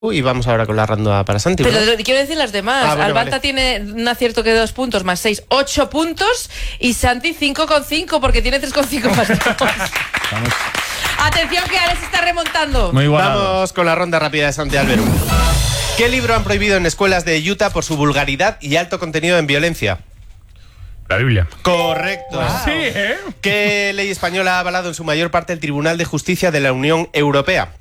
Y vamos ahora con la ronda para Santi. Pero quiero decir las demás. Bueno, Albanta vale. tiene un acierto que 2 puntos más 6, 8 puntos. Y Santi 5,5 porque tiene 3,5 más 2. Atención que Alex está remontando. Muy igualado. Vamos con la ronda rápida de Santi Alberú. ¿Qué libro han prohibido en escuelas de Utah por su vulgaridad y alto contenido en violencia? La Biblia. Correcto. Wow. Sí, ¿eh? ¿Qué ley española ha avalado en su mayor parte el Tribunal de Justicia de la Unión Europea?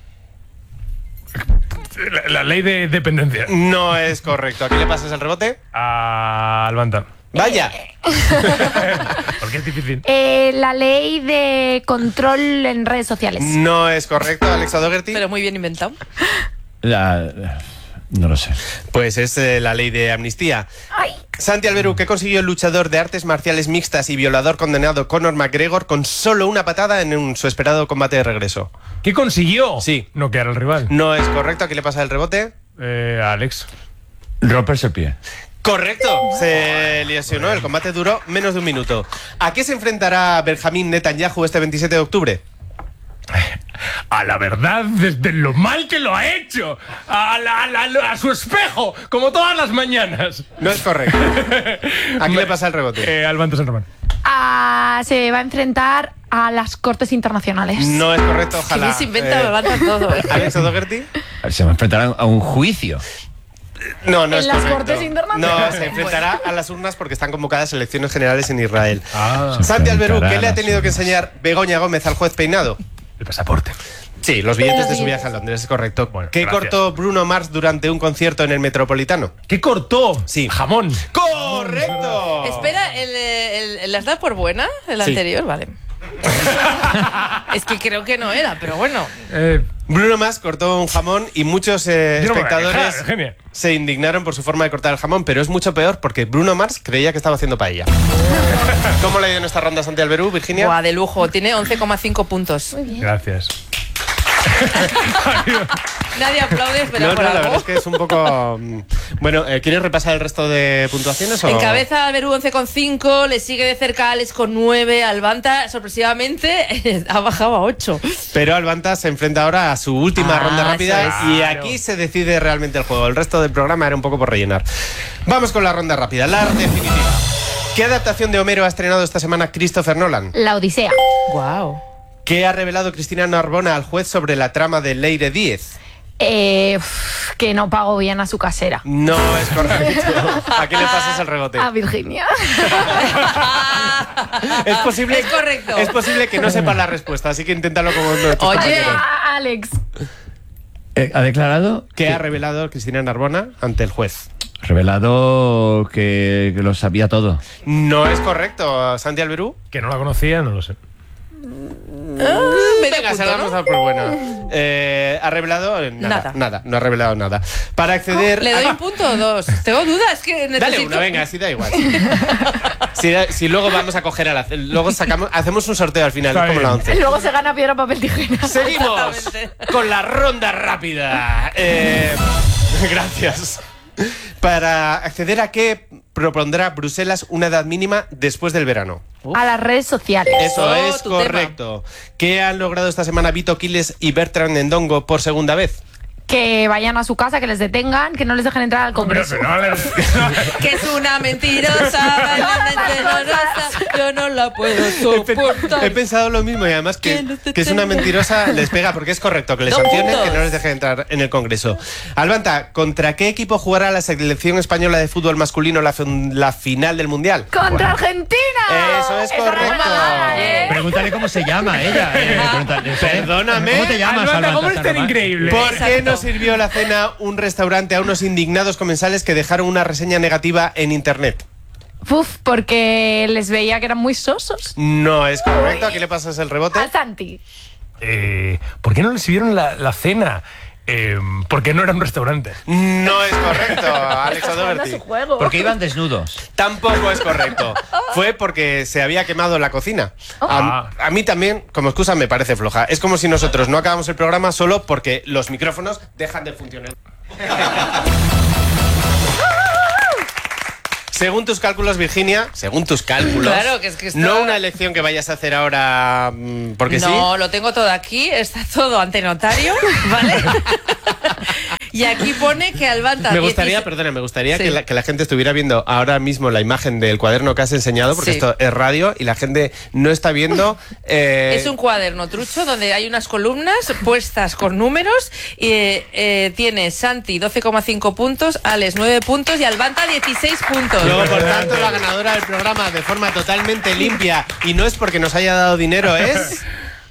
La ley de dependencia. No es correcto. ¿A quién le pasas el rebote? A Albanta. Vaya. Porque es difícil. La ley de control en redes sociales. No es correcto, Alexa Dougherty. Pero muy bien inventado. No lo sé. Pues es la ley de amnistía. Ay. Santi Alberú, ¿qué consiguió el luchador de artes marciales mixtas y violador condenado Conor McGregor con solo una patada en su esperado combate de regreso? ¿Qué consiguió? Sí. Noquear al rival. No es correcto. ¿A quién le pasa el rebote? A Alex. Romperse el pie. Correcto. Se lesionó. El combate duró menos de un minuto. ¿A qué se enfrentará Benjamín Netanyahu este 27 de octubre? A la verdad, desde lo mal que lo ha hecho. A su espejo, como todas las mañanas. No es correcto. ¿A quién le pasa el rebote? Albanta San Román. Se va a enfrentar a las Cortes Internacionales. No es correcto, Que ojalá. bien se inventa, levanta todo. Alexa Dougherty. Se va a enfrentar a un juicio. No ¿En es las correcto. Cortes Internacionales? No, se enfrentará a las urnas porque están convocadas elecciones generales en Israel. Ah, Santi Alberú, ¿qué le ha enfrentará a tenido las que enseñar Begoña Gómez al juez Peinado? el pasaporte. Sí, los billetes de su viaje a Londres, es correcto. Bueno, ¿Qué gracias. cortó Bruno Mars durante un concierto en el Metropolitano? ¿Qué cortó? Sí. Jamón. ¡Correcto! Espera, ¿las da por buena? El Sí. anterior, vale. Es que creo que no era, pero bueno. Bruno Mars cortó un jamón y muchos Yo no me voy a espectadores quejar, genial. se indignaron por su forma de cortar el jamón, pero es mucho peor porque Bruno Mars creía que estaba haciendo paella. ¿Cómo le ha ido en esta ronda Santi Alberú, Virginia? Buah, de lujo. Tiene 11,5 puntos. Gracias. Nadie aplaude, pero No, por la algo. verdad es que es un poco... Bueno, ¿quieres repasar el resto de puntuaciones o...? Encabeza Alberú 11,5, le sigue de cerca Alex con 9, Albanta sorpresivamente ha bajado a 8. Pero Albanta se enfrenta ahora a su última ronda rápida eso y es. aquí se decide realmente el juego. El resto del programa era un poco por rellenar. Vamos con la ronda rápida, la definitiva. ¿Qué adaptación de Homero ha estrenado esta semana Christopher Nolan? La Odisea. Wow. ¿Qué ha revelado Cristina Narbona al juez sobre la trama de Leire Díez? Que no pago bien a su casera. No es correcto. ¿A qué le pasas el rebote? A Virginia. Es posible, Es correcto. Es posible que no sepas la respuesta, así que inténtalo como uno de tus Oye. compañeros. Alex. ¿Ha declarado? ¿Qué ha revelado Cristina Narbona ante el juez? Revelado que lo sabía todo. No es correcto, Santi Alberú. Que no la conocía, no lo sé. Medio Venga, se punto, la vamos ¿no? a dar por buena. ¿Ha revelado? Nada, no ha revelado nada. Para acceder ¿Le doy un punto o 2? Tengo dudas, que necesito... Dale una, venga, así da igual. Si luego vamos a coger luego hacemos un sorteo al final, Está como la bien. 11. Luego se gana piedra, papel, tijera. Seguimos Exactamente. con la ronda rápida. Gracias. Para acceder a qué propondrá Bruselas una edad mínima después del verano. A las redes sociales. Eso Oh, es tu correcto. ¿Qué han logrado esta semana Vito Quiles y Bertrand Endongo por segunda vez? Que vayan a su casa, que les detengan, que no les dejen entrar al Pero, Congreso. Que es una mentirosa, yo no la puedo soportar. He pensado lo mismo y además que es una mentirosa, les pega porque es correcto que les Dos sancionen, puntos. que no les dejen entrar en el Congreso. Albanta, ¿contra qué equipo jugará la selección española de fútbol masculino la final del Mundial? ¡Contra Argentina! Eso es Esa correcto. remangada, ¿eh? Pregúntale cómo se llama ella. Perdóname. ¿Cómo te llamas, Albanta, ¿cómo Albanta es tan Sarabán? increíble? ¿Por qué Exacto. no sirvió la cena un restaurante a unos indignados comensales que dejaron una reseña negativa en internet? Porque les veía que eran muy sosos. No es correcto. ¿A qué le pasas el rebote? A Santi. ¿Por qué no le sirvieron la cena? Porque no era un restaurante. No es correcto, Alex Jugando a O'Doherty. su juego. Porque iban desnudos. Tampoco es correcto. Fue porque se había quemado la cocina. A mí también, como excusa, me parece floja. Es como si nosotros no acabamos el programa solo porque los micrófonos dejan de funcionar. Según tus cálculos, Virginia, según tus cálculos, Claro, que es que esto- no una elección que vayas a hacer ahora porque sí. No, lo tengo todo aquí, está todo ante notario, ¿vale? Y aquí pone que Albanta... Me gustaría Sí. que la gente estuviera viendo ahora mismo la imagen del cuaderno que has enseñado, porque esto es radio y la gente no está viendo... Es un cuaderno trucho donde hay unas columnas puestas con números y tiene Santi 12,5 puntos, Alex 9 puntos y Albanta 16 puntos. Luego, por tanto, la ganadora del programa de forma totalmente limpia, y no es porque nos haya dado dinero, es...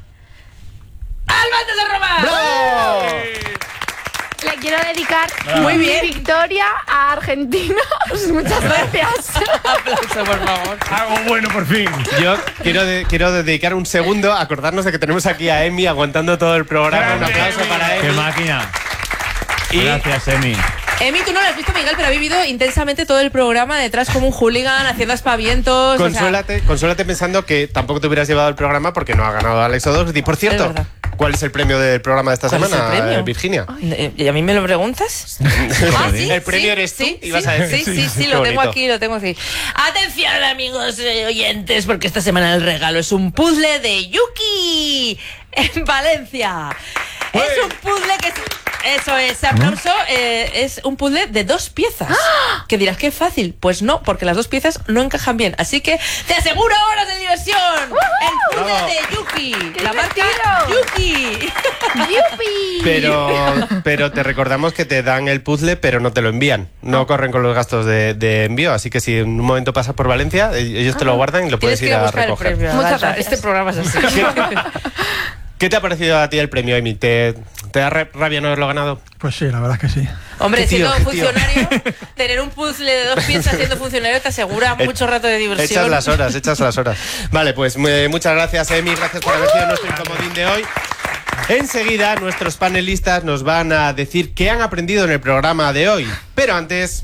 ¡Albanta San Román! ¡Bravo! Le quiero dedicar Muy bien. mi victoria a argentinos. Muchas gracias. Aplauso, por favor. Algo bueno por fin. Yo quiero dedicar un segundo a acordarnos de que tenemos aquí a Emi aguantando todo el programa. Un aplauso para Emi. ¡Qué máquina! Y- Gracias, Emi. Emi, tú no lo has visto, Miguel, pero ha vivido intensamente todo el programa detrás como un hooligan, haciendo aspavientos. Consuélate pensando que tampoco te hubieras llevado el programa porque no ha ganado Alex O'Doherty. Por Es cierto, verdad. ¿cuál es el premio del programa de esta ¿Cuál es el semana, premio? Virginia? ¿Y a mí me lo preguntas? ¿Sí? El premio eres tú, Sí, ibas a decir. Sí, Qué lo tengo bonito. aquí, Atención, amigos oyentes, porque esta semana el regalo es un puzzle de Yuki en Valencia. Es un puzzle que... Eso es, aplauso. Es un puzzle de 2 piezas. Que dirás que es fácil. Pues no, porque las 2 piezas no encajan bien. Así que te aseguro horas de diversión. El puzzle Bravo. de Yuki. ¡Qué La marca divertido! Yuki. ¡Yupi! Pero te recordamos que te dan el puzzle, pero no te lo envían. No corren con los gastos de envío. Así que si en un momento pasas por Valencia, ellos te lo guardan y lo puedes Tienes que ir a buscar el recoger. premio. Muchas Agatha. gracias. Este programa es así. ¿Qué te ha parecido a ti el premio, Emi? ¿Te da rabia no haberlo ganado? Pues sí, la verdad es que sí. Hombre, Qué tío, siendo qué tío. funcionario, tener un puzzle de 2 piezas siendo funcionario te asegura mucho rato de diversión. Echas las horas. Vale, pues muchas gracias, Emi. Gracias por haber sido nuestro incomodín de hoy. Enseguida, nuestros panelistas nos van a decir qué han aprendido en el programa de hoy. Pero antes...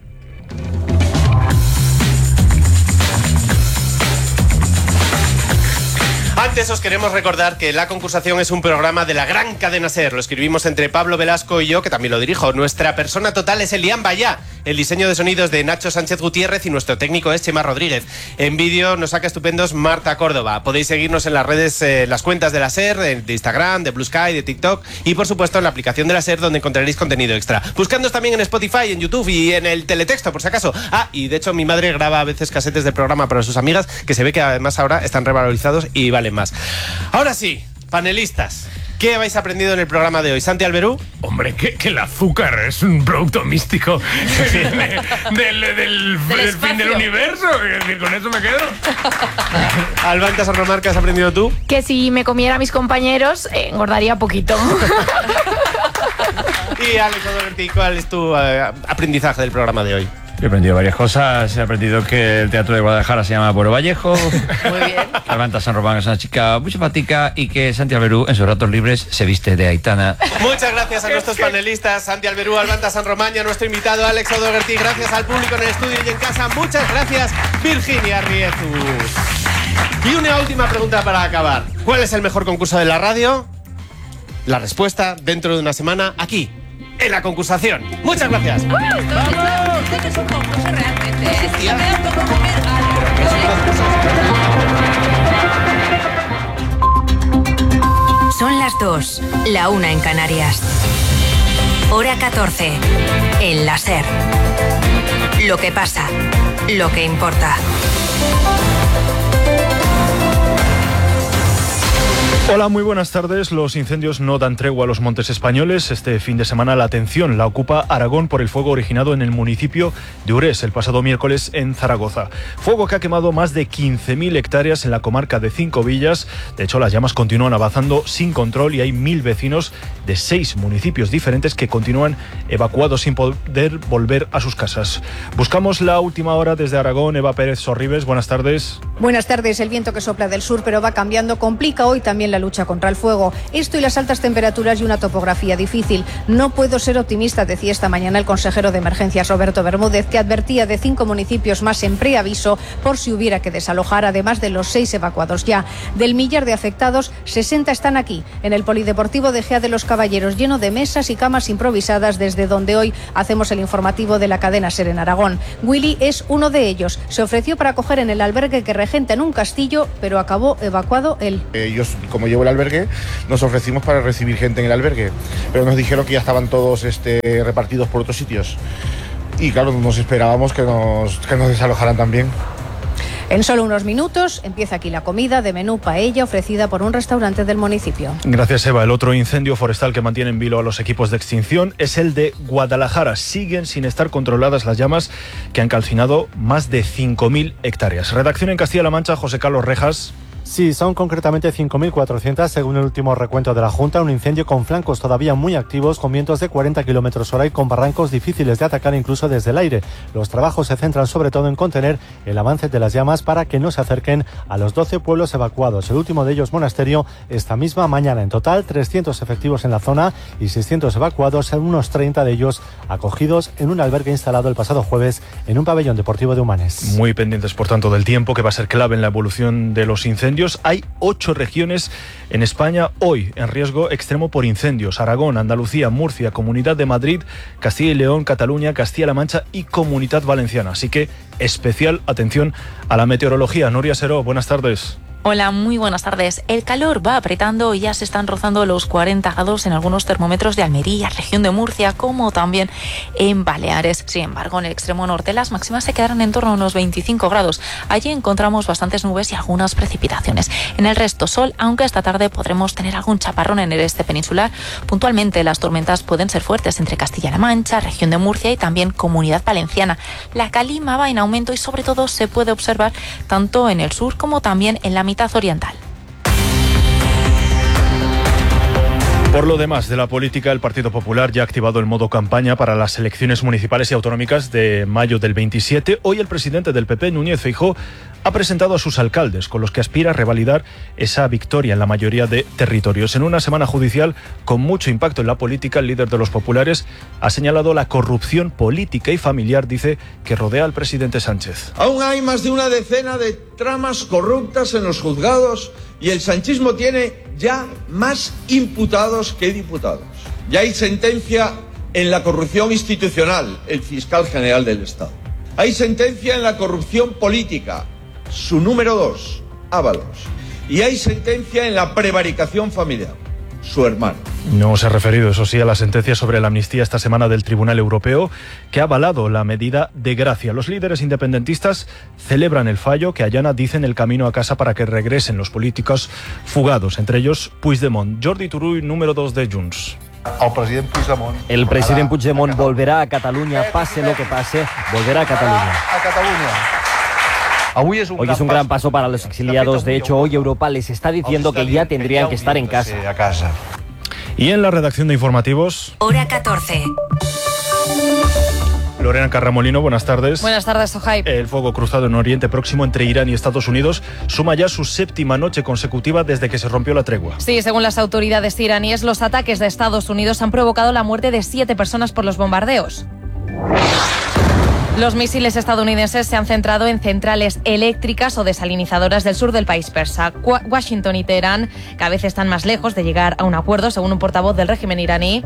Antes os queremos recordar que La Concursación es un programa de la gran cadena SER. Lo escribimos entre Pablo Velasco y yo, que también lo dirijo. Nuestra persona total es Elian Bayá. El diseño de sonidos de Nacho Sánchez Gutiérrez y nuestro técnico es Chema Rodríguez. En vídeo nos saca estupendos Marta Córdoba. Podéis seguirnos en las redes, las cuentas de la SER, de Instagram, de Blue Sky, de TikTok y por supuesto en la aplicación de la SER, donde encontraréis contenido extra. Buscándonos también en Spotify, en YouTube y en el teletexto, por si acaso. Y de hecho mi madre graba a veces casetes del programa para sus amigas, que se ve que además ahora están revalorizados y valen más. Ahora sí, panelistas, ¿qué habéis aprendido en el programa de hoy? Santi Alberú. Hombre, que el azúcar es un producto místico que viene del fin espacio. del universo. Es decir, con eso me quedo. Albanta San Román, ¿qué has aprendido tú? Que si me comiera a mis compañeros, engordaría poquito. Y Alex O'Doherty, ¿cuál es tu aprendizaje del programa de hoy? He aprendido varias cosas. He aprendido que el teatro de Guadalajara se llama Pueblo Vallejo. Muy bien. Albanta San Román es una chica muy simpática y que Santi Alberú en sus ratos libres se viste de Aitana. Muchas gracias a nuestros panelistas, Santi Alberú, Albanta San Román y a nuestro invitado Alex O'Doherty. Gracias al público en el estudio y en casa. Muchas gracias, Virginia Riezu. Y una última pregunta para acabar. ¿Cuál es el mejor concurso de la radio? La respuesta dentro de una semana aquí, en La Concursación. Muchas gracias. Esto es un concurso realmente. Es que me da un poco comer algo. Son las 2, la 1 en Canarias. Hora 14, en la SER. Lo que pasa, lo que importa. Hola, muy buenas tardes. Los incendios no dan tregua a los montes españoles. Este fin de semana la atención la ocupa Aragón por el fuego originado en el municipio de Urés el pasado miércoles en Zaragoza. Fuego que ha quemado más de 15.000 hectáreas en la comarca de 5 villas. De hecho, las llamas continúan avanzando sin control y hay 1.000 vecinos de 6 municipios diferentes que continúan evacuados sin poder volver a sus casas. Buscamos la última hora desde Aragón. Eva Pérez Sorribes, buenas tardes. Buenas tardes. El viento que sopla del sur pero va cambiando complica hoy también la lucha contra el fuego. Esto y las altas temperaturas y una topografía difícil. No puedo ser optimista, decía esta mañana el consejero de Emergencias Roberto Bermúdez, que advertía de 5 municipios más en preaviso por si hubiera que desalojar, además de los 6 evacuados ya. Del millar de afectados, 60 están aquí, en el Polideportivo de Gea de los Caballeros, lleno de mesas y camas improvisadas, desde donde hoy hacemos el informativo de la cadena SER en Aragón. Willy es uno de ellos. Se ofreció para acoger en el albergue que regenta en un castillo, pero acabó evacuado él. Ellos, como como llevo el albergue, nos ofrecimos para recibir gente en el albergue, pero nos dijeron que ya estaban todos repartidos por otros sitios. Y claro, nos esperábamos que nos desalojaran también. En solo unos minutos empieza aquí la comida de menú paella ofrecida por un restaurante del municipio. Gracias, Eva. El otro incendio forestal que mantiene en vilo a los equipos de extinción es el de Guadalajara. Siguen sin estar controladas las llamas que han calcinado más de 5.000 hectáreas. Redacción en Castilla-La Mancha, José Carlos Rejas. Sí, son concretamente 5.400 según el último recuento de la Junta, un incendio con flancos todavía muy activos, con vientos de 40 km/h y con barrancos difíciles de atacar incluso desde el aire. Los trabajos se centran sobre todo en contener el avance de las llamas para que no se acerquen a los 12 pueblos evacuados. El último de ellos, Monasterio, esta misma mañana. En total, 300 efectivos en la zona y 600 evacuados, unos 30 de ellos acogidos en un albergue instalado el pasado jueves en un pabellón deportivo de Humanes. Muy pendientes, por tanto, del tiempo, que va a ser clave en la evolución de los incendios. Hay 8 regiones en España hoy en riesgo extremo por incendios: Aragón, Andalucía, Murcia, Comunidad de Madrid, Castilla y León, Cataluña, Castilla-La Mancha y Comunidad Valenciana. Así que especial atención a la meteorología. Nuria Seró, buenas tardes. Hola, muy buenas tardes. El calor va apretando y ya se están rozando los 40 grados en algunos termómetros de Almería, región de Murcia, como también en Baleares. Sin embargo, en el extremo norte las máximas se quedaron en torno a unos 25 grados. Allí encontramos bastantes nubes y algunas precipitaciones. En el resto, sol, aunque esta tarde podremos tener algún chaparrón en el este peninsular. Puntualmente, las tormentas pueden ser fuertes entre Castilla-La Mancha, región de Murcia y también Comunidad Valenciana. La calima va en aumento y sobre todo se puede observar tanto en el sur como también en la mitad oriental. Por lo demás de la política, el Partido Popular ya ha activado el modo campaña para las elecciones municipales y autonómicas de mayo del 27. Hoy el presidente del PP, Núñez Feijóo, ha presentado a sus alcaldes, con los que aspira a revalidar esa victoria en la mayoría de territorios. En una semana judicial con mucho impacto en la política, el líder de los populares ha señalado la corrupción política y familiar, dice, que rodea al presidente Sánchez. Aún hay más de una decena de tramas corruptas en los juzgados y el sanchismo tiene ya más imputados que diputados. Ya hay sentencia en la corrupción institucional, el fiscal general del Estado. Hay sentencia en la corrupción política, su número 2, Ábalos. Y hay sentencia en la prevaricación familiar, su hermano. No se ha referido, eso sí, a la sentencia sobre la amnistía esta semana del Tribunal Europeo, que ha avalado la medida de gracia. Los líderes independentistas celebran el fallo que allana, dicen, el camino a casa para que regresen los políticos fugados, entre ellos Puigdemont. Jordi Turull, número 2 de Junts. El presidente Puigdemont volverá a Cataluña, pase lo que pase, volverá a Cataluña. Hoy es un gran paso para los exiliados. De hecho, hoy Europa les está diciendo que ya tendrían que estar en casa. Y en la redacción de informativos... Hora 14. Lorena Carramolino, buenas tardes. Buenas tardes, Sohaib. El fuego cruzado en Oriente Próximo entre Irán y Estados Unidos suma ya su 7ª noche consecutiva desde que se rompió la tregua. Sí, según las autoridades iraníes, los ataques de Estados Unidos han provocado la muerte de 7 personas por los bombardeos. Los misiles estadounidenses se han centrado en centrales eléctricas o desalinizadoras del sur del país persa. Washington y Teherán cada vez están más lejos de llegar a un acuerdo, según un portavoz del régimen iraní.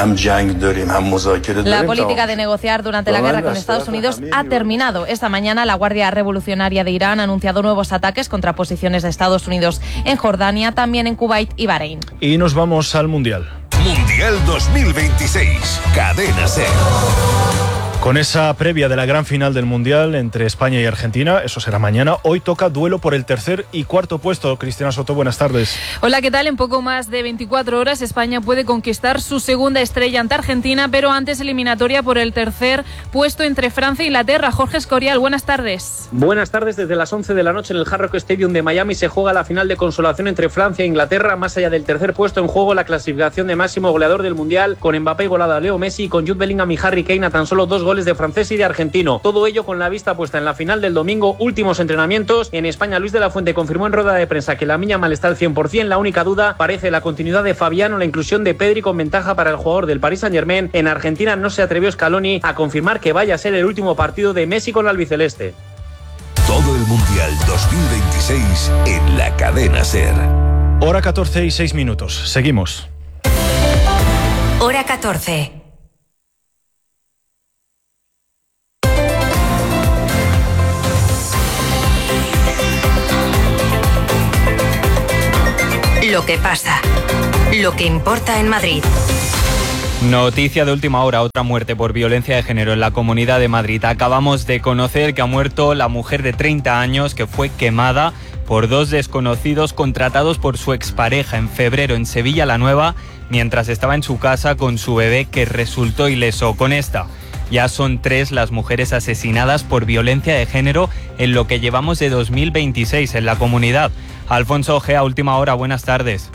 La política de negociar durante la guerra con Estados Unidos ha terminado. Esta mañana la Guardia Revolucionaria de Irán ha anunciado nuevos ataques contra posiciones de Estados Unidos en Jordania, también en Kuwait y Bahrein. Y nos vamos al Mundial. Mundial 2026, Cadena SER. Con esa previa de la gran final del Mundial entre España y Argentina, eso será mañana, hoy toca duelo por el 3er y 4º puesto. Cristina Soto, buenas tardes. Hola, ¿qué tal? En poco más de 24 horas España puede conquistar su segunda estrella ante Argentina, pero antes eliminatoria por el 3er puesto entre Francia e Inglaterra. Jorge Escorial, buenas tardes. Buenas tardes. Desde las 11 de la noche en el Hard Rock Stadium de Miami se juega la final de consolación entre Francia e Inglaterra. Más allá del 3er puesto en juego, la clasificación de máximo goleador del Mundial, con Mbappé igualado a Leo Messi y con Jude Bellingham y Harry Kane a tan solo 2 goles de francés y de argentino. Todo ello con la vista puesta en la final del domingo. Últimos entrenamientos. En España, Luis de la Fuente confirmó en rueda de prensa que Lamine Yamal está al 100%. La única duda parece la continuidad de Fabián o la inclusión de Pedri con ventaja para el jugador del Paris Saint-Germain. En Argentina no se atrevió Scaloni a confirmar que vaya a ser el último partido de Messi con la albiceleste. Todo el Mundial 2026 en la Cadena SER. Hora 14 y 6 minutos. Seguimos. Hora 14. Lo Lo que pasa, lo que importa en Madrid. Noticia de última hora, otra muerte por violencia de género en la Comunidad de Madrid. Acabamos de conocer que ha muerto la mujer de 30 años que fue quemada por dos desconocidos contratados por su expareja en febrero en Sevilla la Nueva, mientras estaba en su casa con su bebé, que resultó ileso. Con esta ya son 3 las mujeres asesinadas por violencia de género en lo que llevamos de 2026 en la comunidad. Alfonso Ojea, última hora, buenas tardes.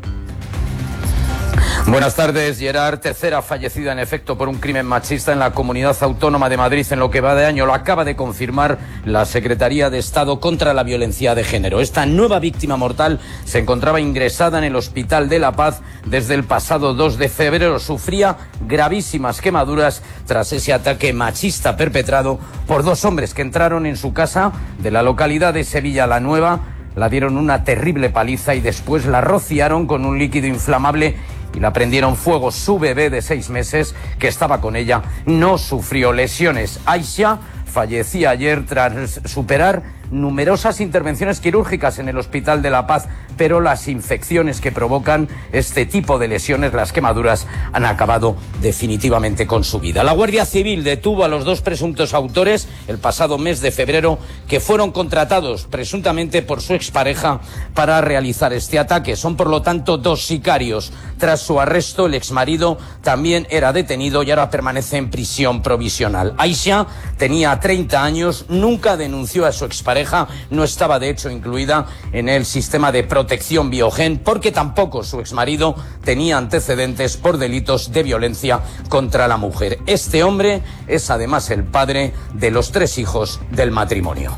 Buenas tardes, Gerard. Tercera fallecida en efecto por un crimen machista en la Comunidad Autónoma de Madrid en lo que va de año. Lo acaba de confirmar la Secretaría de Estado contra la Violencia de Género. Esta nueva víctima mortal se encontraba ingresada en el Hospital de la Paz desde el pasado 2 de febrero. Sufría gravísimas quemaduras tras ese ataque machista perpetrado por 2 hombres que entraron en su casa de la localidad de Sevilla la Nueva. La dieron una terrible paliza y después la rociaron con un líquido inflamable y la prendieron fuego. Su bebé de 6 meses, que estaba con ella, no sufrió lesiones. Aisha fallecía ayer tras superar numerosas intervenciones quirúrgicas en el Hospital de la Paz, pero las infecciones que provocan este tipo de lesiones, las quemaduras, han acabado definitivamente con su vida. La Guardia Civil detuvo a los 2 presuntos autores el pasado mes de febrero, que fueron contratados presuntamente por su expareja para realizar este ataque. Son, por lo tanto, 2 sicarios. Tras su arresto, el exmarido también era detenido y ahora permanece en prisión provisional. Aisha tenía 30 años, nunca denunció a su expareja, no estaba de hecho incluida en el sistema de protección Biogen, porque tampoco su exmarido tenía antecedentes por delitos de violencia contra la mujer. Este hombre es además el padre de los 3 hijos del matrimonio.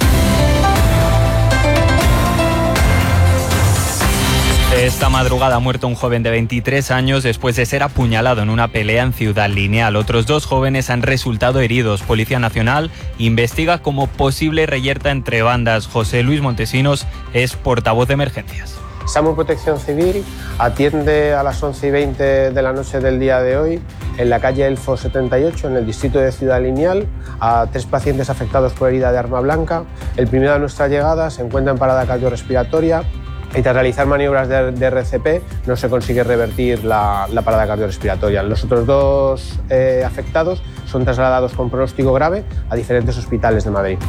Esta madrugada ha muerto un joven de 23 años después de ser apuñalado en una pelea en Ciudad Lineal. Otros 2 jóvenes han resultado heridos. Policía Nacional investiga como posible reyerta entre bandas. José Luis Montesinos es portavoz de emergencias. SAMUR Protección Civil atiende a las 11:20 de la noche del día de hoy en la calle Elfo 78, en el distrito de Ciudad Lineal, a 3 pacientes afectados por herida de arma blanca. El primero de nuestra llegada se encuentra en parada cardiorrespiratoria y tras realizar maniobras de RCP no se consigue revertir la parada cardiorrespiratoria. Los otros 2 afectados son trasladados con pronóstico grave a diferentes hospitales de Madrid.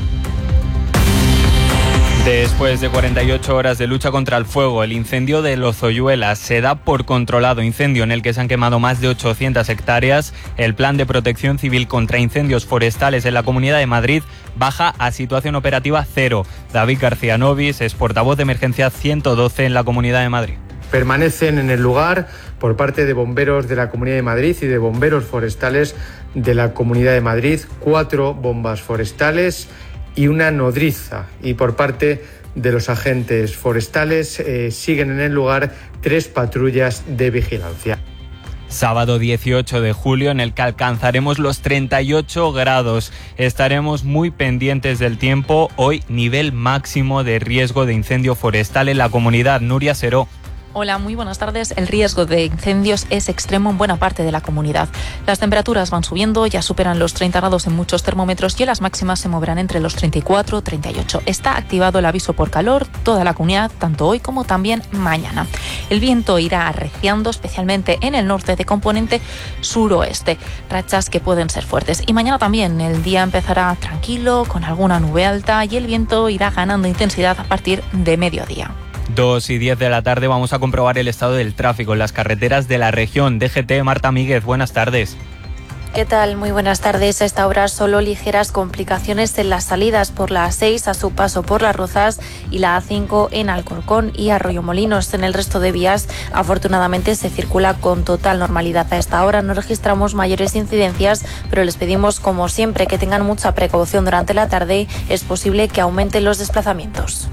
Después de 48 horas de lucha contra el fuego, el incendio de Lozoyuela se da por controlado. Incendio en el que se han quemado más de 800 hectáreas. El Plan de Protección Civil contra Incendios Forestales en la Comunidad de Madrid baja a situación operativa 0. David García Novis es portavoz de Emergencia 112 en la Comunidad de Madrid. Permanecen en el lugar por parte de bomberos de la Comunidad de Madrid y de bomberos forestales de la Comunidad de Madrid 4 bombas forestales y una nodriza, y por parte de los agentes forestales siguen en el lugar 3 patrullas de vigilancia. Sábado 18 de julio, en el que alcanzaremos los 38 grados. Estaremos muy pendientes del tiempo. Hoy, nivel máximo de riesgo de incendio forestal en la comunidad. Nuria Seró. Hola, muy buenas tardes. El riesgo de incendios es extremo en buena parte de la comunidad. Las temperaturas van subiendo, ya superan los 30 grados en muchos termómetros y las máximas se moverán entre los 34 y 38. Está activado el aviso por calor toda la comunidad, tanto hoy como también mañana. El viento irá arreciando, especialmente en el norte de componente suroeste, rachas que pueden ser fuertes. Y mañana también el día empezará tranquilo, con alguna nube alta, y el viento irá ganando intensidad a partir de mediodía. 2:10 de la tarde vamos a comprobar el estado del tráfico en las carreteras de la región. DGT, Marta Míguez, buenas tardes. ¿Qué tal? Muy buenas tardes. A esta hora solo ligeras complicaciones en las salidas por la A6 a su paso por Las Rozas y la A5 en Alcorcón y Arroyomolinos. En el resto de vías, afortunadamente, se circula con total normalidad. A esta hora no registramos mayores incidencias, pero les pedimos, como siempre, que tengan mucha precaución durante la tarde. Es posible que aumenten los desplazamientos.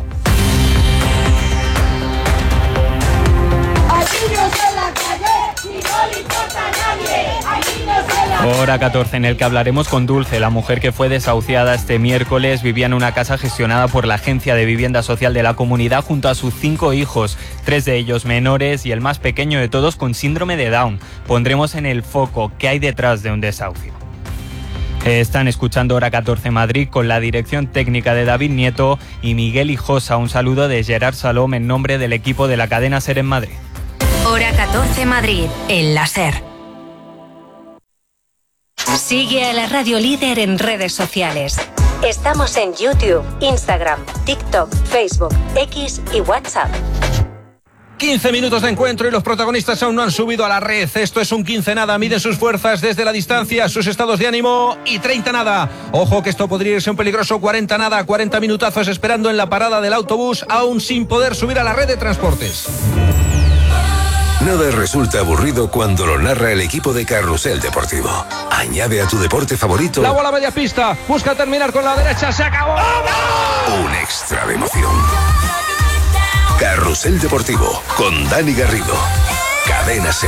Hora 14, en el que hablaremos con Dulce, la mujer que fue desahuciada este miércoles. Vivía en una casa gestionada por la Agencia de Vivienda Social de la comunidad junto a sus 5 hijos, 3 de ellos menores y el más pequeño de todos con síndrome de Down. Pondremos en el foco qué hay detrás de un desahucio. Están escuchando Hora 14 Madrid con la dirección técnica de David Nieto y Miguel Hijosa. Un saludo de Gerard Salom en nombre del equipo de la cadena SER en Madrid. Hora 14 Madrid, en la SER. Sigue a la radio líder en redes sociales. Estamos en YouTube, Instagram, TikTok, Facebook, X y WhatsApp. 15 minutos de encuentro y los protagonistas aún no han subido a la red. Esto es un 15 nada. Miden sus fuerzas desde la distancia, sus estados de ánimo y 30 nada. Ojo que esto podría irse un peligroso 40 nada. 40 minutazos esperando en la parada del autobús, aún sin poder subir a la red de transportes. Nada resulta aburrido cuando lo narra el equipo de Carrusel Deportivo. Añade a tu deporte favorito La bola media pista, busca terminar con la derecha, se acabó. un extra de emoción. Carrusel Deportivo con Dani Garrido. Cadena SER.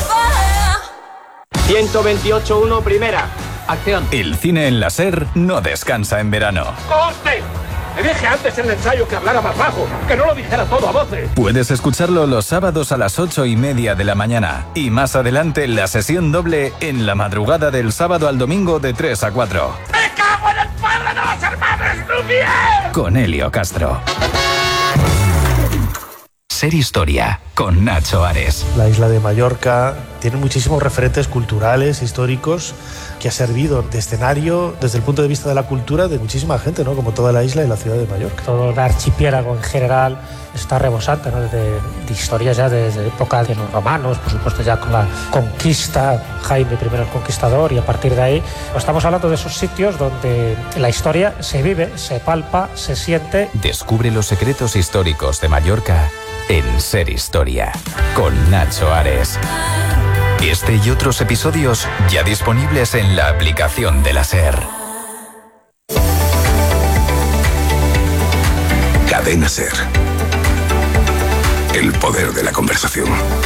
128-1, primera. Acción. El cine en la SER no descansa en verano. ¡Coste! Te dije antes en el ensayo que hablara más bajo, que no lo dijera todo a voces. Puedes escucharlo los sábados a las 8:30 de la mañana. Y más adelante la sesión doble en la madrugada del sábado al domingo de 3 a 4. ¡Me cago en el padre de los hermanos Lumière! Con Helio Castro. SER Historia, con Nacho Ares. La isla de Mallorca tiene muchísimos referentes culturales, históricos, que ha servido de escenario desde el punto de vista de la cultura de muchísima gente, ¿no? Como toda la isla y la ciudad de Mallorca. Todo el archipiélago en general está rebosante, ¿no? de historias ya desde época de los romanos, por supuesto ya con la conquista, Jaime I el Conquistador, y a partir de ahí pues estamos hablando de esos sitios donde la historia se vive, se palpa, se siente. Descubre los secretos históricos de Mallorca en SER Historia, con Nacho Ares. Este y otros episodios ya disponibles en la aplicación de la SER. Cadena SER. El poder de la conversación.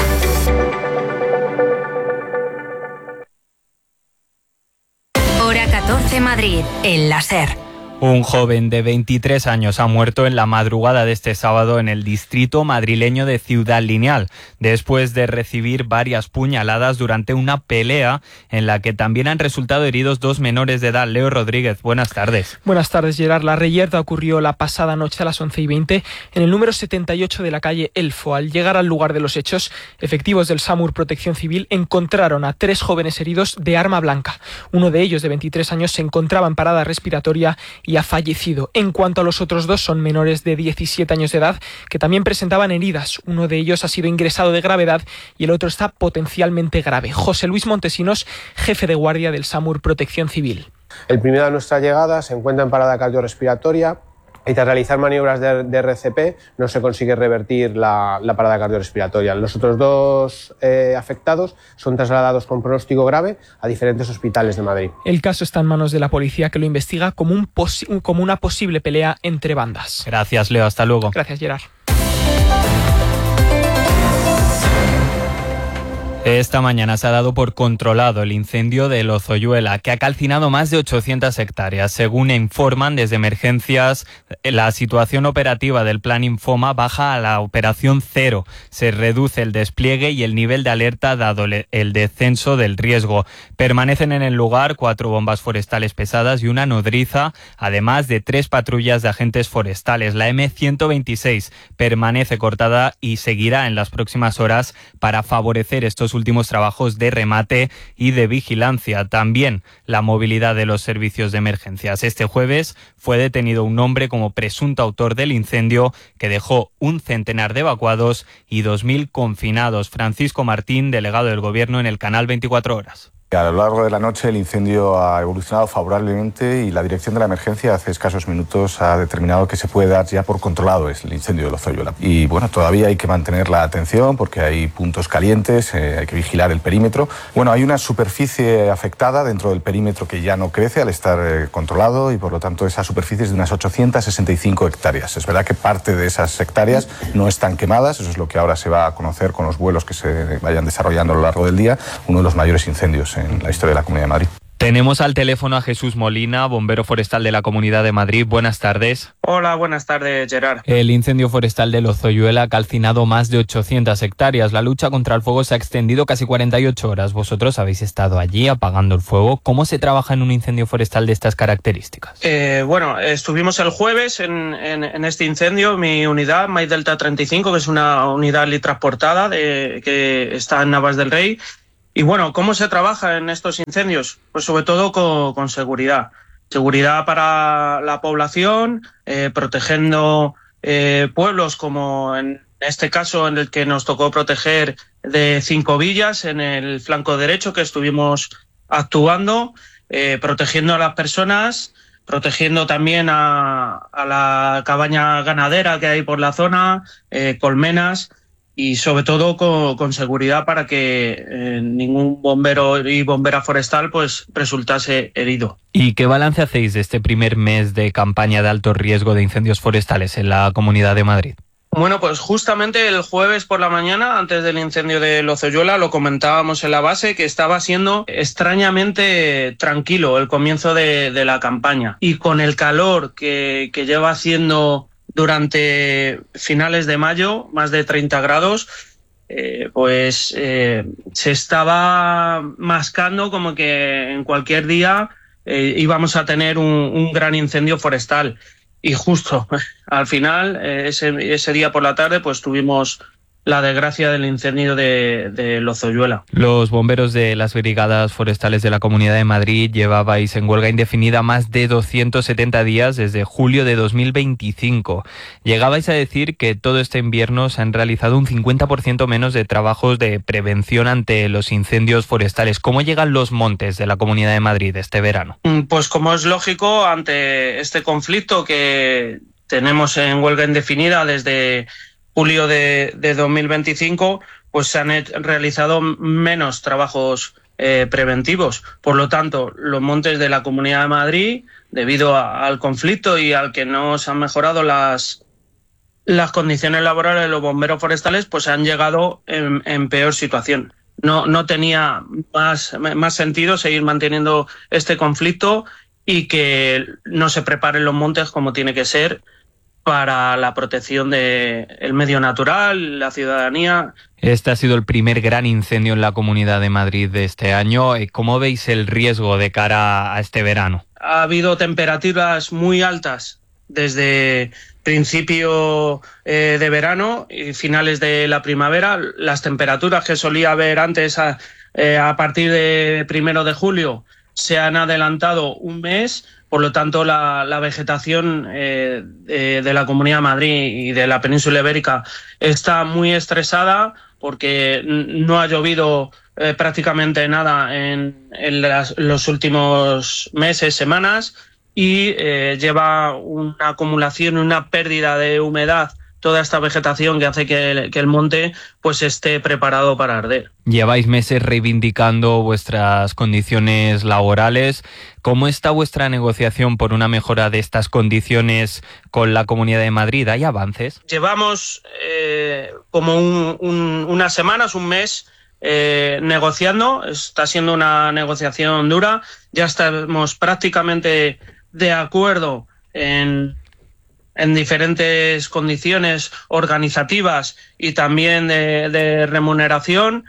Hora 14 Madrid, en la SER. Un joven de 23 años ha muerto en la madrugada de este sábado en el distrito madrileño de Ciudad Lineal, después de recibir varias puñaladas durante una pelea en la que también han resultado heridos dos menores de edad. Leo Rodríguez, buenas tardes. Buenas tardes, Gerard. La reyerta ocurrió la pasada noche a las 11:20 en el número 78 de la calle Elfo. Al llegar al lugar de los hechos, efectivos del SAMUR Protección Civil encontraron a 3 jóvenes heridos de arma blanca. Uno de ellos, de 23 años, se encontraba en parada respiratoria y ha fallecido. En cuanto a los otros dos, son menores de 17 años de edad que también presentaban heridas. Uno de ellos ha sido ingresado de gravedad y el otro está potencialmente grave. José Luis Montesinos, jefe de guardia del SAMUR Protección Civil. El primero de nuestra llegada se encuentra en parada cardiorrespiratoria y tras realizar maniobras de RCP no se consigue revertir la parada cardiorrespiratoria. Los otros dos afectados son trasladados con pronóstico grave a diferentes hospitales de Madrid. El caso está en manos de la policía, que lo investiga como una posible pelea entre bandas. Gracias, Leo. Hasta luego. Gracias, Gerard. Esta mañana se ha dado por controlado el incendio de Lozoyuela, que ha calcinado más de 800 hectáreas. Según informan desde emergencias, la situación operativa del Plan Infoma baja a la operación 0. Se reduce el despliegue y el nivel de alerta dado el descenso del riesgo. Permanecen en el lugar 4 bombas forestales pesadas y una nodriza, además de 3 patrullas de agentes forestales. La M126 permanece cortada y seguirá en las próximas horas para favorecer estos últimos trabajos de remate y de vigilancia. También la movilidad de los servicios de emergencias. Este jueves fue detenido un hombre como presunto autor del incendio que dejó un centenar de evacuados y 2.000 confinados. Francisco Martín, delegado del Gobierno en el canal 24 Horas. A lo largo de la noche el incendio ha evolucionado favorablemente y la dirección de la emergencia hace escasos minutos ha determinado que se puede dar ya por controlado el incendio de Lozoyuela. Y bueno, todavía hay que mantener la atención porque hay puntos calientes, hay que vigilar el perímetro. Bueno, hay una superficie afectada dentro del perímetro que ya no crece al estar controlado y por lo tanto esa superficie es de unas 865 hectáreas. Es verdad que parte de esas hectáreas no están quemadas, eso es lo que ahora se va a conocer con los vuelos que se vayan desarrollando a lo largo del día, uno de los mayores incendios en la historia de la Comunidad de Madrid. Tenemos al teléfono a Jesús Molina, bombero forestal de la Comunidad de Madrid. Buenas tardes. Hola, buenas tardes, Gerard. El incendio forestal de Lozoyuela ha calcinado más de 800 hectáreas. La lucha contra el fuego se ha extendido casi 48 horas. Vosotros habéis estado allí apagando el fuego. ¿Cómo se trabaja en un incendio forestal de estas características? Bueno, estuvimos el jueves en este incendio. Mi unidad, My Delta 35, que es una unidad transportada que está en Navas del Rey. Y bueno, ¿cómo se trabaja en estos incendios? Pues sobre todo con seguridad. Seguridad para la población, protegiendo pueblos como en este caso en el que nos tocó proteger de 5 villas en el flanco derecho que estuvimos actuando, protegiendo a las personas, protegiendo también a la cabaña ganadera que hay por la zona, colmenas, y sobre todo con seguridad para que ningún bombero y bombera forestal pues resultase herido. ¿Y qué balance hacéis de este primer mes de campaña de alto riesgo de incendios forestales en la Comunidad de Madrid? Bueno, pues justamente el jueves por la mañana, antes del incendio de Lozoyuela, lo comentábamos en la base, que estaba siendo extrañamente tranquilo el comienzo de la campaña. Y con el calor que lleva haciendo durante finales de mayo, más de 30 grados, se estaba mascando como que en cualquier día íbamos a tener un gran incendio forestal. Y justo al final, ese día por la tarde, pues tuvimos la desgracia del incendio de Lozoyuela. Los bomberos de las brigadas forestales de la Comunidad de Madrid llevabais en huelga indefinida más de 270 días desde julio de 2025. Llegabais a decir que todo este invierno se han realizado un 50% menos de trabajos de prevención ante los incendios forestales. ¿Cómo llegan los montes de la Comunidad de Madrid este verano? Pues como es lógico, ante este conflicto que tenemos en huelga indefinida desde julio de 2025, pues se han realizado menos trabajos preventivos. Por lo tanto, los montes de la Comunidad de Madrid, debido al conflicto y al que no se han mejorado las condiciones laborales de los bomberos forestales, pues han llegado en peor situación. No tenía más sentido seguir manteniendo este conflicto y que no se preparen los montes como tiene que ser para la protección del medio natural, la ciudadanía. Este ha sido el primer gran incendio en la Comunidad de Madrid de este año. ¿Cómo veis el riesgo de cara a este verano? Ha habido temperaturas muy altas desde principio de verano y finales de la primavera. Las temperaturas que solía haber antes a partir de 1 de julio se han adelantado un mes. Por lo tanto, la vegetación de la Comunidad de Madrid y de la península ibérica está muy estresada porque no ha llovido prácticamente nada en los últimos meses, semanas, y lleva una acumulación, una pérdida de humedad, toda esta vegetación que hace que el monte pues esté preparado para arder. Lleváis meses reivindicando vuestras condiciones laborales. ¿Cómo está vuestra negociación por una mejora de estas condiciones con la Comunidad de Madrid? ¿Hay avances? Llevamos como unas semanas, un mes, negociando. Está siendo una negociación dura. Ya estamos prácticamente de acuerdo en diferentes condiciones organizativas y también de remuneración.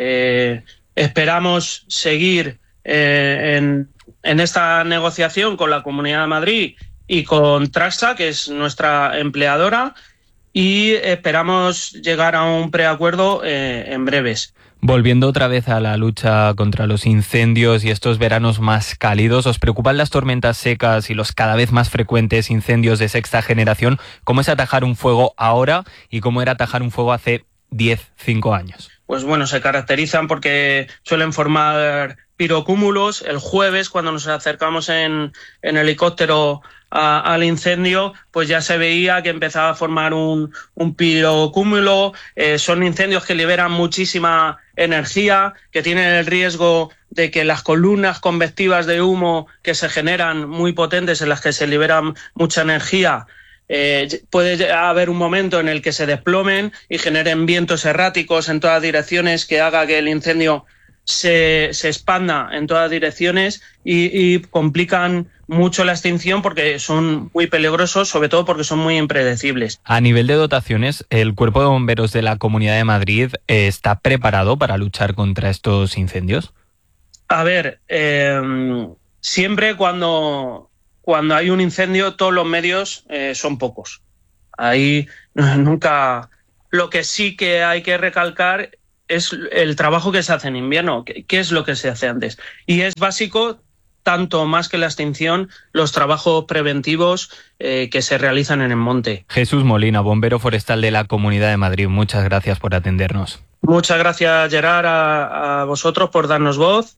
Esperamos seguir en esta negociación con la Comunidad de Madrid y con Traxa, que es nuestra empleadora, y esperamos llegar a un preacuerdo en breves. Volviendo otra vez a la lucha contra los incendios y estos veranos más cálidos, ¿os preocupan las tormentas secas y los cada vez más frecuentes incendios de sexta generación? ¿Cómo es atajar un fuego ahora y cómo era atajar un fuego hace 5 años? Pues bueno, se caracterizan porque suelen formar pirocúmulos. El jueves, cuando nos acercamos en helicóptero al incendio, pues ya se veía que empezaba a formar un pirocúmulo. Son incendios que liberan muchísima energía, que tienen el riesgo de que las columnas convectivas de humo que se generan muy potentes, en las que se liberan mucha energía, puede haber un momento en el que se desplomen y generen vientos erráticos en todas direcciones que haga que el incendio se expanda en todas direcciones y complican mucho la extinción porque son muy peligrosos, sobre todo porque son muy impredecibles. A nivel de dotaciones, ¿el Cuerpo de Bomberos de la Comunidad de Madrid está preparado para luchar contra estos incendios? A ver, siempre cuando hay un incendio, todos los medios son pocos. Ahí nunca... Lo que sí que hay que recalcar es el trabajo que se hace en invierno, qué es lo que se hace antes. Y es básico, tanto más que la extinción, los trabajos preventivos que se realizan en el monte. Jesús Molina, bombero forestal de la Comunidad de Madrid, muchas gracias por atendernos. Muchas gracias, Gerard, a vosotros por darnos voz.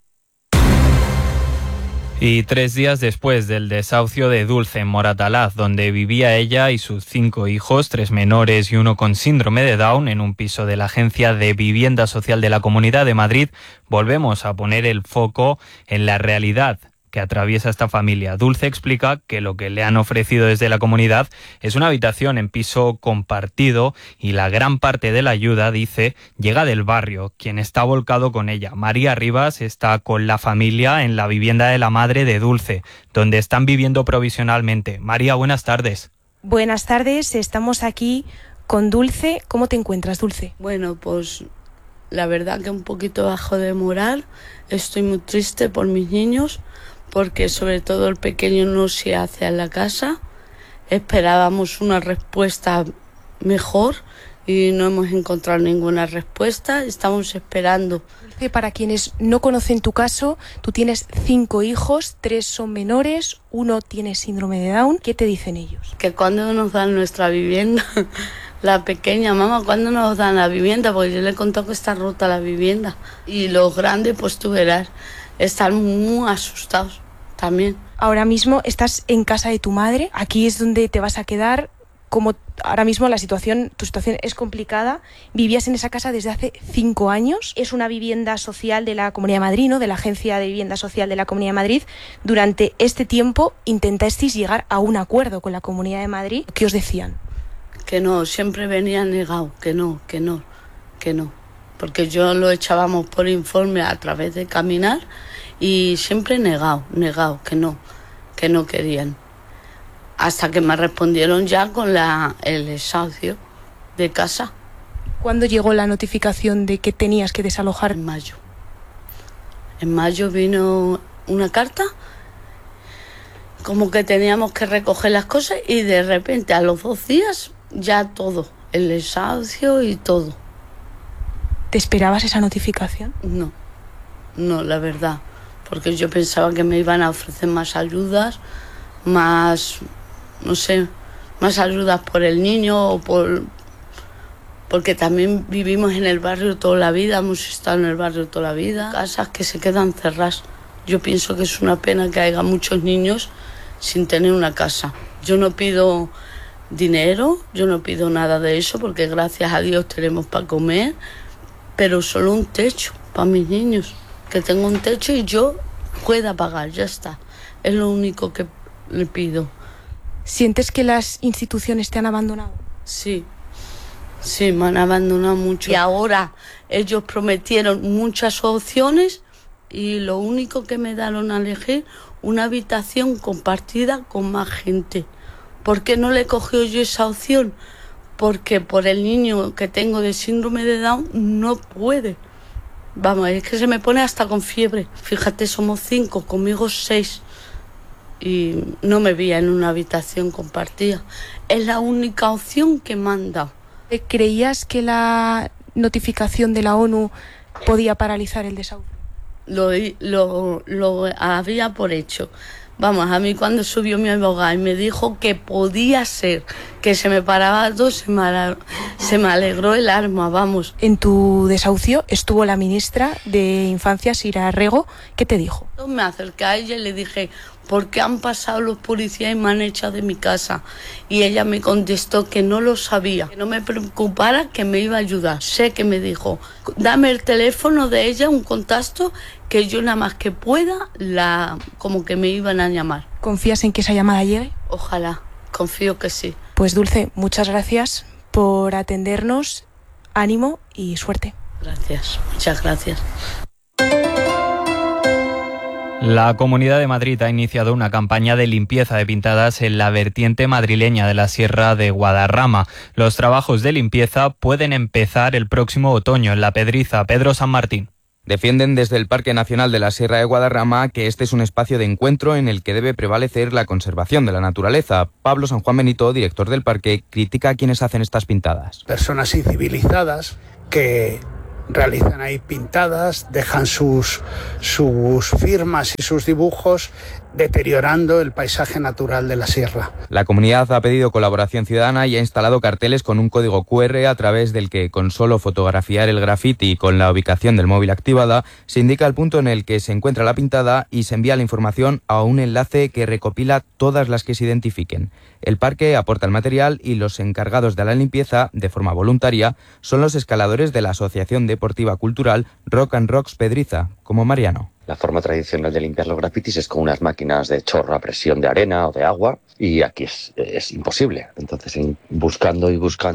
Y 3 días después del desahucio de Dulce en Moratalaz, donde vivía ella y sus 5 hijos, 3 menores y 1 con síndrome de Down, en un piso de la Agencia de Vivienda Social de la Comunidad de Madrid, volvemos a poner el foco en la realidad que atraviesa esta familia. Dulce explica que lo que le han ofrecido desde la comunidad es una habitación en piso compartido y la gran parte de la ayuda, dice, llega del barrio, quien está volcado con ella. María Rivas está con la familia en la vivienda de la madre de Dulce, donde están viviendo provisionalmente. María, buenas tardes. Buenas tardes, estamos aquí con Dulce. ¿Cómo te encuentras, Dulce? Bueno, pues la verdad que un poquito bajo de moral. Estoy muy triste por mis niños, porque sobre todo el pequeño no se hace a la casa. Esperábamos una respuesta mejor y no hemos encontrado ninguna respuesta. Estamos esperando. Para quienes no conocen tu caso, tú tienes 5 hijos, 3 son menores, 1 tiene síndrome de Down. ¿Qué te dicen ellos? Que cuando nos dan nuestra vivienda, la pequeña, mamá, ¿cuándo nos dan la vivienda? Porque yo le he contado que está rota la vivienda. Y los grandes, pues tú verás, están muy asustados también. Ahora mismo estás en casa de tu madre, aquí es donde te vas a quedar. Como ahora mismo tu situación es complicada, vivías en esa casa desde hace 5 años, es una vivienda social de la Comunidad de Madrid, ¿no? De la Agencia de Vivienda Social de la Comunidad de Madrid. Durante este tiempo intentasteis llegar a un acuerdo con la Comunidad de Madrid. ¿Qué os decían? Que no, siempre venía negado, que no. Porque yo lo echábamos por informe a través de Caminar y siempre negado, que no querían. Hasta que me respondieron ya con el desahucio de casa. ¿Cuándo llegó la notificación de que tenías que desalojar? En mayo. En mayo vino una carta, como que teníamos que recoger las cosas y de repente a los 2 días ya todo, el desahucio y todo. ¿Te esperabas esa notificación? No, la verdad, porque yo pensaba que me iban a ofrecer más ayudas, más ayudas por el niño o porque también vivimos en el barrio toda la vida, hemos estado en el barrio toda la vida, casas que se quedan cerradas. Yo pienso que es una pena que haya muchos niños sin tener una casa. Yo no pido dinero, yo no pido nada de eso, porque gracias a Dios tenemos para comer, pero solo un techo para mis niños, que tenga un techo y yo pueda pagar, ya está. Es lo único que le pido. ¿Sientes que las instituciones te han abandonado? Sí, me han abandonado mucho. Y ahora ellos prometieron muchas opciones y lo único que me dieron a elegir, una habitación compartida con más gente. ¿Por qué no le he cogido yo esa opción? Porque por el niño que tengo de síndrome de Down no puede. Vamos, es que se me pone hasta con fiebre. Fíjate, somos 5, conmigo 6. Y no me veía en una habitación compartida. Es la única opción que me han dado. ¿Creías que la notificación de la ONU podía paralizar el desahucio? Lo había por hecho. Vamos, a mí cuando subió mi abogado y me dijo que podía ser, que se me paraba todo, se me alegró el alma, vamos. En tu desahucio estuvo la ministra de Infancia, Sira Rego. ¿Qué te dijo? Me acerqué a ella y le dije, ¿por qué han pasado los policías y me han echado de mi casa? Y ella me contestó que no lo sabía, que no me preocupara, que me iba a ayudar. Sé que me dijo, dame el teléfono de ella, un contacto, que yo nada más que pueda, como que me iban a llamar. ¿Confías en que esa llamada llegue? Ojalá, confío que sí. Pues Dulce, muchas gracias por atendernos, ánimo y suerte. Gracias, muchas gracias. La Comunidad de Madrid ha iniciado una campaña de limpieza de pintadas en la vertiente madrileña de la Sierra de Guadarrama. Los trabajos de limpieza pueden empezar el próximo otoño en La Pedriza. Pedro San Martín. Defienden desde el Parque Nacional de la Sierra de Guadarrama que este es un espacio de encuentro en el que debe prevalecer la conservación de la naturaleza. Pablo San Juan Benito, director del parque, critica a quienes hacen estas pintadas. Personas incivilizadas que realizan ahí pintadas, dejan sus firmas y sus dibujos, deteriorando el paisaje natural de la sierra. La comunidad ha pedido colaboración ciudadana y ha instalado carteles con un código QR a través del que, con solo fotografiar el grafiti y con la ubicación del móvil activada, se indica el punto en el que se encuentra la pintada y se envía la información a un enlace que recopila todas las que se identifiquen. El parque aporta el material y los encargados de la limpieza, de forma voluntaria, son los escaladores de la Asociación Deportiva Cultural Rock and Rocks Pedriza, como Mariano. La forma tradicional de limpiar los grafitis es con unas máquinas de chorro a presión de arena o de agua, y aquí es imposible. Entonces, buscando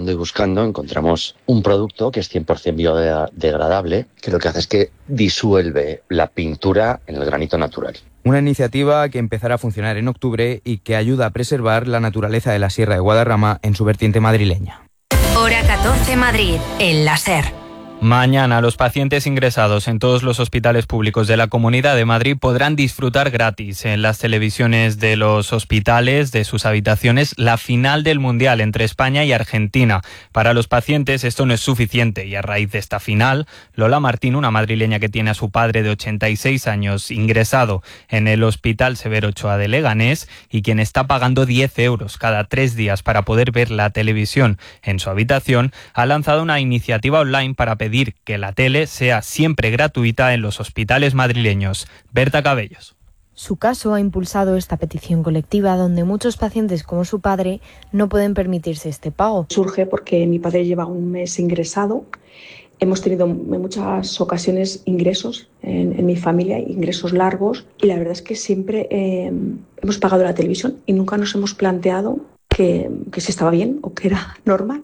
encontramos un producto que es 100% biodegradable, que lo que hace es que disuelve la pintura en el granito natural. Una iniciativa que empezará a funcionar en octubre y que ayuda a preservar la naturaleza de la Sierra de Guadarrama en su vertiente madrileña. Hora 14 Madrid, en la SER. Mañana los pacientes ingresados en todos los hospitales públicos de la Comunidad de Madrid podrán disfrutar gratis en las televisiones de los hospitales, de sus habitaciones, la final del Mundial entre España y Argentina. Para los pacientes esto no es suficiente y a raíz de esta final, Lola Martín, una madrileña que tiene a su padre de 86 años ingresado en el Hospital Severo Ochoa de Leganés y quien está pagando 10 euros cada 3 días para poder ver la televisión en su habitación, ha lanzado una iniciativa online para pedir que la tele sea siempre gratuita en los hospitales madrileños. Berta Cabellos. Su caso ha impulsado esta petición colectiva donde muchos pacientes como su padre no pueden permitirse este pago. Surge porque mi padre lleva un mes ingresado. Hemos tenido en muchas ocasiones ingresos en mi familia, ingresos largos, y la verdad es que siempre hemos pagado la televisión y nunca nos hemos planteado que si estaba bien o que era normal.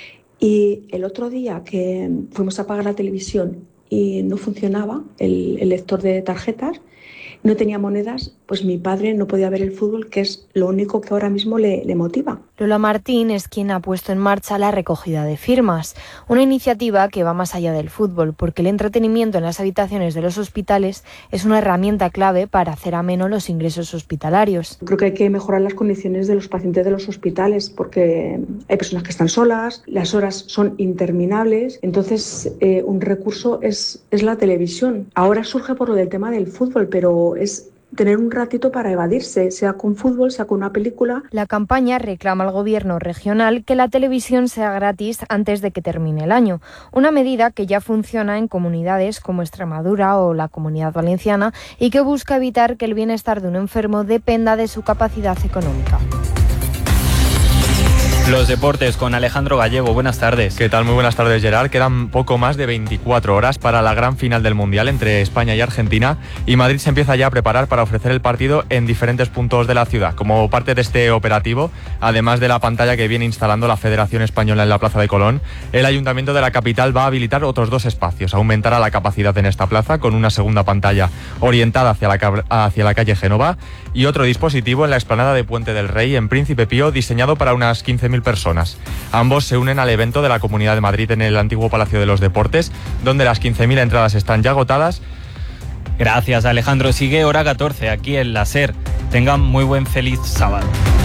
Y el otro día que fuimos a pagar la televisión y no funcionaba el lector de tarjetas, no tenía monedas, pues mi padre no podía ver el fútbol, que es lo único que ahora mismo le motiva. Lola Martín es quien ha puesto en marcha la recogida de firmas, una iniciativa que va más allá del fútbol, porque el entretenimiento en las habitaciones de los hospitales es una herramienta clave para hacer ameno los ingresos hospitalarios. Creo que hay que mejorar las condiciones de los pacientes de los hospitales, porque hay personas que están solas, las horas son interminables, entonces un recurso es la televisión. Ahora surge por lo del tema del fútbol, pero es tener un ratito para evadirse, sea con fútbol, sea con una película. La campaña reclama al gobierno regional que la televisión sea gratis antes de que termine el año, una medida que ya funciona en comunidades como Extremadura o la Comunidad Valenciana y que busca evitar que el bienestar de un enfermo dependa de su capacidad económica. Los deportes con Alejandro Gallego. Buenas tardes. ¿Qué tal? Muy buenas tardes, Gerard. Quedan poco más de 24 horas para la gran final del Mundial entre España y Argentina, y Madrid se empieza ya a preparar para ofrecer el partido en diferentes puntos de la ciudad. Como parte de este operativo, además de la pantalla que viene instalando la Federación Española en la Plaza de Colón, el Ayuntamiento de la capital va a habilitar otros 2 espacios. Aumentará la capacidad en esta plaza con una segunda pantalla orientada hacia la calle Génova y otro dispositivo en la explanada de Puente del Rey en Príncipe Pío, diseñado para unas 15.000 personas. Ambos se unen al evento de la Comunidad de Madrid en el antiguo Palacio de los Deportes, donde las 15.000 entradas están ya agotadas. Gracias, Alejandro. Sigue Hora 14 aquí en la SER. Tengan muy buen feliz sábado.